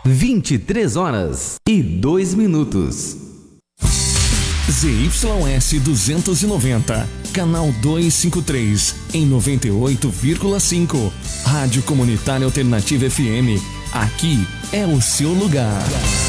23h02. ZYS 290, canal 253, em 98,5. Rádio Comunitária Alternativa FM. Aqui é o seu lugar.